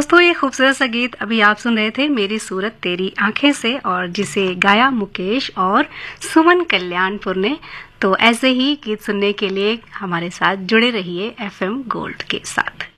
दोस्तों, ये खूबसूरत सा गीत अभी आप सुन रहे थे मेरी सूरत तेरी आंखें से, और जिसे गाया मुकेश और सुमन कल्याणपुर ने। तो ऐसे ही गीत सुनने के लिए हमारे साथ जुड़े रहिए FM गोल्ड के साथ।